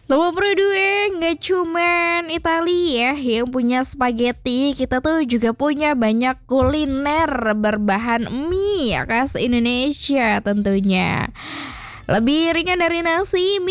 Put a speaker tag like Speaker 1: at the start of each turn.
Speaker 1: Nomor berdua, nggak cuman Italia ya yang punya spaghetti, kita tuh juga punya banyak kuliner berbahan mie khas Indonesia tentunya. Lebih ringan dari nasi,